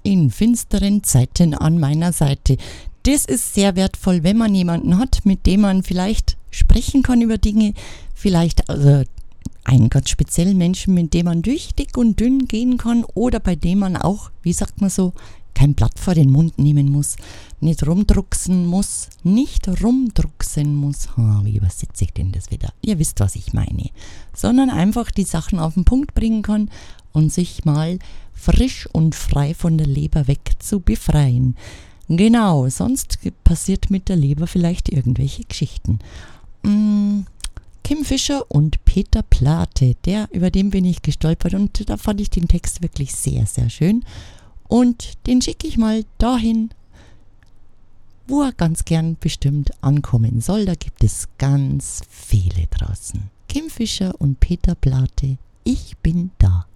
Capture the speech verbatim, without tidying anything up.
in finsteren Zeiten an meiner Seite. Das ist sehr wertvoll, wenn man jemanden hat, mit dem man vielleicht sprechen kann über Dinge, vielleicht also einen ganz speziellen Menschen, mit dem man durch dick und dünn gehen kann oder bei dem man auch, wie sagt man so, kein Blatt vor den Mund nehmen muss, nicht rumdrucksen muss, nicht rumdrucksen muss. Oh, wie übersetze ich denn das wieder? Ihr wisst, was ich meine. Sondern einfach die Sachen auf den Punkt bringen kann und sich mal frisch und frei von der Leber weg zu befreien. Genau, sonst passiert mit der Leber vielleicht irgendwelche Geschichten. Mmh. Kim Fischer und Peter Plate, der, über den bin ich gestolpert und da fand ich den Text wirklich sehr, sehr schön. Und den schicke ich mal dahin, wo er ganz gern bestimmt ankommen soll. Da gibt es ganz viele draußen. Kim Fischer und Peter Plate, ich bin da.